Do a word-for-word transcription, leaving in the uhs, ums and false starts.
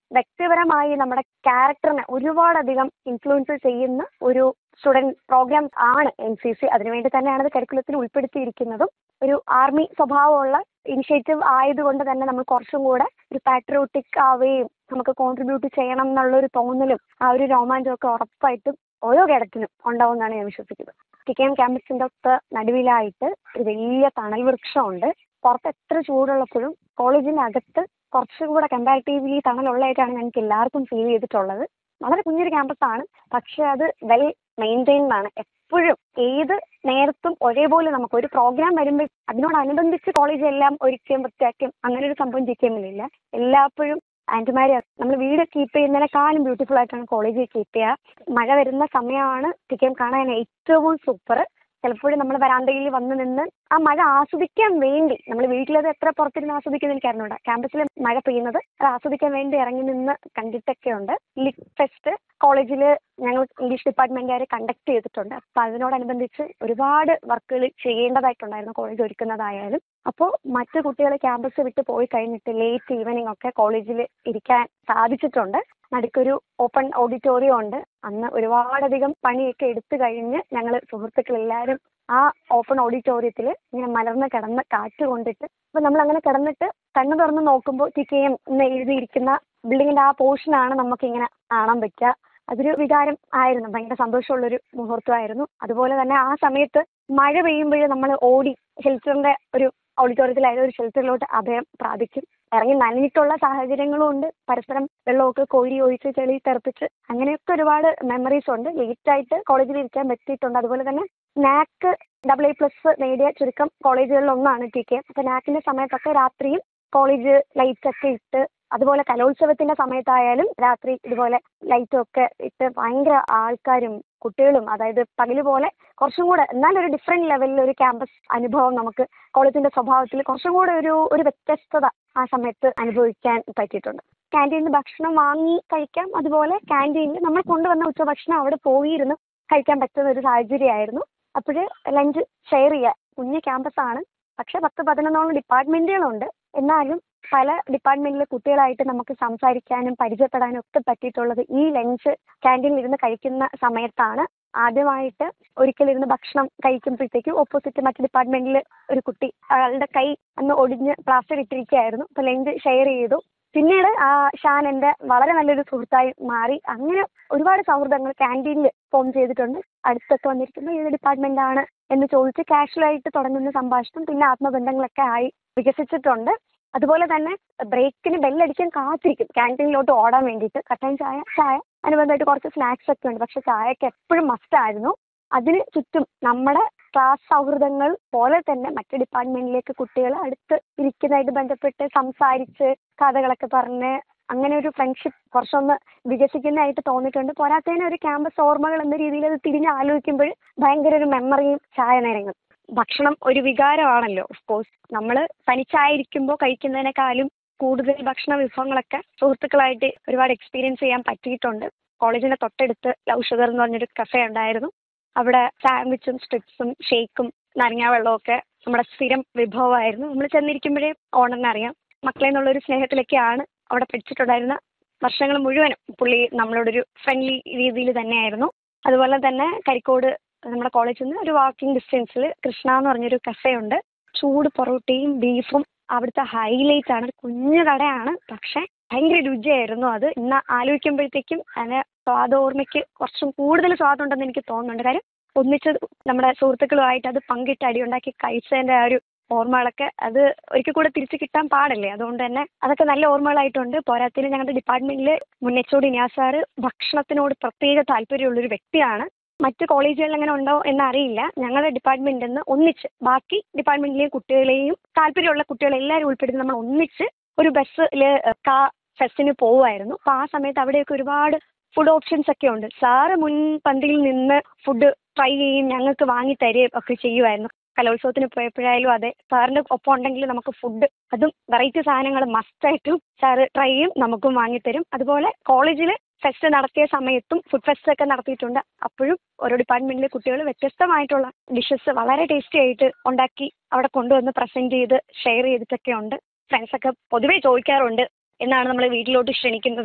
വ്യക്തിപരമായി നമ്മുടെ ക്യാരക്ടറിനെ ഒരുപാടധികം ഇൻഫ്ലുവൻസ് ചെയ്യുന്ന ഒരു സ്റ്റുഡൻറ് പ്രോഗ്രാം ആണ് എൻ സി സി. അതിനുവേണ്ടി തന്നെയാണ് അത് കരിക്കുലത്തിൽ ഉൾപ്പെടുത്തിയിരിക്കുന്നതും. ഒരു ആർമി സ്വഭാവമുള്ള ഇനിഷ്യേറ്റീവ് ആയതുകൊണ്ട് തന്നെ നമ്മൾ കുറച്ചും കൂടെ ഒരു പാട്രിയോട്ടിക് ആവുകയും നമുക്ക് കോൺട്രിബ്യൂട്ട് ചെയ്യണം എന്നുള്ളൊരു തോന്നലും ആ ഒരു രോമാഞ്ചമൊക്കെ ഉറപ്പായിട്ടും ഓരോ കേഡറ്റിനും ഉണ്ടാവുമെന്നാണ് ഞാൻ വിശ്വസിക്കുന്നത്. ടി കെ എം ക്യാമ്പസിൻ്റെ ഒക്കെ നടുവിലായിട്ട് ഒരു വലിയ തണൽ വൃക്ഷമുണ്ട്. പുറത്ത് എത്ര ചൂടുള്ളപ്പോഴും കോളേജിൻ്റെ അകത്ത് കുറച്ചും കൂടെ കമ്പാരിറ്റീവ്ലി തണലുള്ളതായിട്ടാണ് ഞങ്ങൾക്ക് എല്ലാവർക്കും ഫീൽ ചെയ്തിട്ടുള്ളത്. വളരെ കുഞ്ഞൊരു ക്യാമ്പസാണ്, പക്ഷെ അത് വെൽ മെയിൻറ്റെയിൻഡ് ആണ്. എപ്പോഴും ഏത് നേരത്തും ഒരേപോലെ നമുക്ക് ഒരു പ്രോഗ്രാം വരുമ്പോൾ അതിനോടനുബന്ധിച്ച് കോളേജ് എല്ലാം ഒരിക്കലും വൃത്തിയാക്കും അങ്ങനെ ഒരു സംഭവം ടി കെ എമ്മിലില്ല. എല്ലാപ്പോഴും ആൻറ്റിമാരി നമ്മൾ വീട് കീപ്പ് ചെയ്യുന്നതിനേക്കാളും ബ്യൂട്ടിഫുൾ ആയിട്ടാണ് കോളേജ് കീപ്പ് ചെയ്യുക. മഴ വരുന്ന സമയമാണ് ടി കെ എം കാണാൻ ഏറ്റവും സൂപ്പർ. ചിലപ്പോഴും നമ്മൾ വരാന്തയിൽ വന്ന് നിന്ന് ആ മഴ ആസ്വദിക്കാൻ വേണ്ടി, നമ്മൾ വീട്ടിലത് എത്ര പുറത്തിരുന്ന് ആസ്വദിക്കുന്നത് എനിക്ക് അറിഞ്ഞൂടാ, ക്യാമ്പസിൽ മഴ പെയ്യുന്നത് അത് ആസ്വദിക്കാൻ വേണ്ടി ഇറങ്ങി നിന്ന് കണ്ടിട്ടൊക്കെ ഉണ്ട്. ലിറ്റ് ഫെസ്റ്റ് കോളേജിൽ ഞങ്ങൾ ഇംഗ്ലീഷ് ഡിപ്പാർട്ട്മെൻറ്റുകാർ കണ്ടക്ട് ചെയ്തിട്ടുണ്ട്. അപ്പോൾ അതിനോടനുബന്ധിച്ച് ഒരുപാട് വർക്കുകൾ ചെയ്യേണ്ടതായിട്ടുണ്ടായിരുന്നു കോളേജ് ഒരുക്കുന്നതായാലും. അപ്പോൾ മറ്റു കുട്ടികൾ ക്യാമ്പസ് വിട്ട് പോയി കഴിഞ്ഞിട്ട് ലേറ്റ് ഈവനിങ് ഒക്കെ കോളേജിൽ ഇരിക്കാൻ സാധിച്ചിട്ടുണ്ട്. നടുക്കൊരു ഓപ്പൺ ഓഡിറ്റോറിയം ഉണ്ട്. അന്ന് ഒരുപാടധികം പണിയൊക്കെ എടുത്തു കഴിഞ്ഞ് ഞങ്ങൾ സുഹൃത്തുക്കളെല്ലാവരും ആ ഓപ്പൺ ഓഡിറ്റോറിയത്തിൽ ഇങ്ങനെ മലർന്ന് കിടന്ന് കാറ്റ് കൊണ്ടിട്ട്, അപ്പോൾ നമ്മൾ അങ്ങനെ കിടന്നിട്ട് കണ്ണു തുറന്ന് നോക്കുമ്പോൾ ടി കെ എം എന്ന് എഴുതിയിരിക്കുന്ന ബിൽഡിങ്ങിൻ്റെ ആ പോർഷനാണ് നമുക്കിങ്ങനെ കാണാൻ പറ്റുക. അതൊരു വികാരം ആയിരുന്നു, ഭയങ്കര സന്തോഷമുള്ളൊരു മുഹൂർത്തമായിരുന്നു. അതുപോലെ തന്നെ ആ സമയത്ത് മഴ പെയ്യുമ്പോൾ നമ്മൾ ഓടി ഷെൽറ്ററിൻ്റെ ഒരു ഓഡിറ്റോറിയത്തിലായത് ഒരു ഷെൽറ്ററിലോട്ട് അഭയം പ്രാപിക്കും. ഇറങ്ങി നനഞ്ഞിട്ടുള്ള സാഹചര്യങ്ങളും ഉണ്ട്, പരസ്പരം വെള്ളമൊക്കെ കോരി ഒഴിച്ച് ചെളി തെറിപ്പിച്ച് അങ്ങനെയൊക്കെ ഒരുപാട് മെമ്മറീസ് ഉണ്ട്. ലേറ്റായിട്ട് കോളേജിൽ ഇരിക്കാൻ പറ്റിയിട്ടുണ്ട്. അതുപോലെ തന്നെ നാക്ക് ഡബിൾ എ പ്ലസ് നേടിയ ചുരുക്കം കോളേജുകളിലൊന്നാണ് ടി കെ. അപ്പോൾ നാക്കിൻ്റെ സമയത്തൊക്കെ രാത്രിയും കോളേജ് ലൈറ്റൊക്കെ ഇട്ട്, അതുപോലെ കലോത്സവത്തിൻ്റെ സമയത്തായാലും രാത്രി ഇതുപോലെ ലൈറ്റൊക്കെ ഇട്ട് ഭയങ്കര ആൾക്കാരും കുട്ടികളും, അതായത് പകല് പോലെ കുറച്ചും കൂടെ എന്നാലൊരു ഡിഫറെൻറ്റ് ലെവലിൽ ഒരു ക്യാമ്പസ് അനുഭവം നമുക്ക് കോളേജിൻ്റെ സ്വഭാവത്തിൽ കുറച്ചും കൂടെ ഒരു ഒരു വ്യത്യസ്തത ആ സമയത്ത് അനുഭവിക്കാൻ പറ്റിയിട്ടുണ്ട്. ക്യാൻറ്റീനിൽ ഭക്ഷണം വാങ്ങി കഴിക്കാം, അതുപോലെ ക്യാൻറ്റീനിൽ നമ്മൾ കൊണ്ടുവന്ന ഉച്ചഭക്ഷണം അവിടെ പോയിരുന്ന് കഴിക്കാൻ പറ്റുന്ന ഒരു സാഹചര്യമായിരുന്നു. അപ്പോൾ ലഞ്ച് ഷെയർ ചെയ്യുക. കുഞ്ഞ് ക്യാമ്പസാണ്, പക്ഷേ പത്ത് പതിനൊന്നോളം ഡിപ്പാർട്ട്മെൻറ്റുകളുണ്ട്. എന്നാലും പല ഡിപ്പാർട്ട്മെൻറ്റിലെ കുട്ടികളായിട്ട് നമുക്ക് സംസാരിക്കാനും പരിചയപ്പെടാനും ഒക്കെ പറ്റിയിട്ടുള്ളത് ഈ ലഞ്ച് ക്യാൻറ്റീനിൽ ഇരുന്ന് കഴിക്കുന്ന സമയത്താണ്. ആദ്യമായിട്ട് ഒരിക്കലിരുന്ന് ഭക്ഷണം കഴിക്കുമ്പോഴത്തേക്കും ഓപ്പോസിറ്റ് മറ്റ് ഡിപ്പാർട്ട്മെൻറ്റിൽ ഒരു കുട്ടി, അയാളുടെ കൈ അന്ന് ഒടിഞ്ഞ് പ്ലാസ്റ്റർ ഇട്ടിരിക്കുകയായിരുന്നു. അപ്പോൾ ലഞ്ച് ഷെയർ ചെയ്തു. പിന്നീട് ആ ഷാൻ എൻ്റെ വളരെ നല്ലൊരു സുഹൃത്തായി മാറി. അങ്ങനെ ഒരുപാട് സൗഹൃദങ്ങൾ ക്യാൻറ്റീനിൽ ഫോം ചെയ്തിട്ടുണ്ട്. അടുത്തൊക്കെ വന്നിരിക്കുന്നത് ഏത് ഡിപ്പാർട്ട്മെൻറ്റാണ് എന്ന് ചോദിച്ച് കാഷ്വലായിട്ട് തുടങ്ങുന്ന സംഭാഷണം പിന്നെ ആത്മബന്ധങ്ങളൊക്കെ ആയി വികസിച്ചിട്ടുണ്ട്. അതുപോലെ തന്നെ ബ്രേക്കിന് ബെല്ലടിക്കാൻ കാത്തിരിക്കും ക്യാൻറ്റീനിലോട്ട് ഓടാൻ വേണ്ടിയിട്ട്. കട്ടൻ ചായ, ചായ അനുബന്ധമായിട്ട് കുറച്ച് സ്നാക്സ് ഒക്കെ ഉണ്ട്, പക്ഷെ ചായയൊക്കെ എപ്പോഴും മസ്റ്റായിരുന്നു. അതിന് ചുറ്റും നമ്മുടെ ക്ലാസ് സൗഹൃദങ്ങൾ പോലെ തന്നെ മറ്റ് ഡിപ്പാർട്ട്മെൻറ്റിലേക്ക് കുട്ടികൾ അടുത്ത് ഇരിക്കുന്നതായിട്ട് ബന്ധപ്പെട്ട് സംസാരിച്ച് കഥകളൊക്കെ പറഞ്ഞ് അങ്ങനെ ഒരു ഫ്രണ്ട്ഷിപ്പ് കുറച്ചൊന്ന് വികസിക്കുന്നതായിട്ട് തോന്നിയിട്ടുണ്ട്. പോരാത്തതിന് ഒരു ക്യാമ്പസ് ഓർമ്മകൾ എന്ന രീതിയിൽ അത് തിരിഞ്ഞ് ആലോചിക്കുമ്പോൾ ഭയങ്കര ഒരു മെമ്മറിയും ചായ നേരങ്ങൾ. ഭക്ഷണം ഒരു വികാരമാണല്ലോ. ഓഫ്കോഴ്സ് നമ്മൾ തനിച്ചായിരിക്കുമ്പോൾ കഴിക്കുന്നതിനേക്കാളും കൂടുതൽ ഭക്ഷണ വിഭവങ്ങളൊക്കെ സുഹൃത്തുക്കളായിട്ട് ഒരുപാട് എക്സ്പീരിയൻസ് ചെയ്യാൻ പറ്റിയിട്ടുണ്ട്. കോളേജിൻ്റെ തൊട്ടടുത്ത് ലവ് ഷുഗർ എന്ന് പറഞ്ഞൊരു കഫേ ഉണ്ടായിരുന്നു. അവിടെ സാൻഡ്വിച്ചും സ്ട്രിപ്സും ഷേക്കും നാരങ്ങാ വെള്ളമൊക്കെ നമ്മുടെ സ്ഥിരം വിഭവമായിരുന്നു. നമ്മൾ ചെന്നിരിക്കുമ്പോഴേ ഓണറിനറിയാം. മക്കളെ എന്നുള്ളൊരു സ്നേഹത്തിലൊക്കെയാണ് അവിടെ പഠിച്ചിട്ടുണ്ടായിരുന്ന വർഷങ്ങൾ മുഴുവനും. പുള്ളി നമ്മളോടൊരു ഫ്രണ്ട്ലി രീതിയിൽ തന്നെയായിരുന്നു. അതുപോലെ തന്നെ കരിക്കോട് നമ്മുടെ കോളേജിൽ നിന്ന് ഒരു വാക്കിംഗ് ഡിസ്റ്റൻസിൽ കൃഷ്ണ എന്ന് പറഞ്ഞൊരു കഫേ ഉണ്ട്. ചൂട് പൊറോട്ടയും ബീഫും അവിടുത്തെ ഹൈലൈറ്റ് ആണ്. കുഞ്ഞു കടയാണ്, പക്ഷെ ഭയങ്കര രുചിയായിരുന്നു അത്. ഇന്ന് ആലോചിക്കുമ്പോഴത്തേക്കും അതിന് സ്വാദോർമ്മയ്ക്ക് കുറച്ചും കൂടുതൽ സ്വാദുണ്ടെന്ന് എനിക്ക് തോന്നുന്നുണ്ട്. കാര്യം ഒന്നിച്ച് നമ്മുടെ സുഹൃത്തുക്കളുമായിട്ട് അത് പങ്കിട്ട് അടിയുണ്ടാക്കി കഴിച്ചതിൻ്റെ ആ ഒരു ഓർമ്മകളൊക്കെ അത് ഒരിക്കൽ കൂടെ തിരിച്ചു കിട്ടാൻ പാടില്ലേ. അതുകൊണ്ട് തന്നെ അതൊക്കെ നല്ല ഓർമ്മകളായിട്ടുണ്ട്. പോരാത്തിന് ഞങ്ങളുടെ ഡിപ്പാർട്ട്മെൻറ്റിൽ മുൻ H O D Niyas sir ഭക്ഷണത്തിനോട് പ്രത്യേക താല്പര്യമുള്ളൊരു വ്യക്തിയാണ്. മറ്റ് കോളേജുകളിൽ അങ്ങനെ ഉണ്ടോ എന്നറിയില്ല. ഞങ്ങളുടെ ഡിപ്പാർട്ട്മെൻറ്റിൽ നിന്ന് ഒന്നിച്ച് ബാക്കി ഡിപ്പാർട്ട്മെൻറ്റിലെയും കുട്ടികളെയും താല്പര്യമുള്ള കുട്ടികളെല്ലാവരും ഉൾപ്പെടുത്തി നമ്മൾ ഒന്നിച്ച് ഒരു ബസ്സിൽ കാ ഫെസ്റ്റിന് പോവുമായിരുന്നു. അപ്പോൾ ആ സമയത്ത് അവിടെയൊക്കെ ഒരുപാട് ഫുഡ് ഓപ്ഷൻസ് ഒക്കെ ഉണ്ട്. സാറ് മുൻപന്തിയിൽ നിന്ന് ഫുഡ് ട്രൈ ചെയ്യും, ഞങ്ങൾക്ക് വാങ്ങി തരുകയും ഒക്കെ ചെയ്യുമായിരുന്നു. കലോത്സവത്തിന് പോയപ്പോഴായാലും അതെ, സാറിൻ്റെ ഒപ്പം ഉണ്ടെങ്കിൽ നമുക്ക് ഫുഡ് അതും വെറൈറ്റി സാധനങ്ങൾ മസ്റ്റായിട്ടും സാറ് ട്രൈ ചെയ്യും, നമുക്കും വാങ്ങിത്തരും. അതുപോലെ കോളേജിൽ ഫെസ്റ്റ് നടത്തിയ സമയത്തും ഫുഡ് ഫെസ്റ്റ് ഒക്കെ നടത്തിയിട്ടുണ്ട്. അപ്പോഴും ഓരോ ഡിപ്പാർട്ട്മെൻറ്റിലെ കുട്ടികൾ വ്യത്യസ്തമായിട്ടുള്ള ഡിഷസ് വളരെ ടേസ്റ്റി ആയിട്ട് ഉണ്ടാക്കി അവിടെ കൊണ്ടുവന്ന് പ്രസൻറ്റ് ചെയ്ത് ഷെയർ ചെയ്തിട്ടൊക്കെ ഉണ്ട്. ഫ്രണ്ട്സൊക്കെ പൊതുവേ ചോദിക്കാറുണ്ട് എന്നാണ് നമ്മൾ വീട്ടിലോട്ട് ക്ഷണിക്കുന്നത്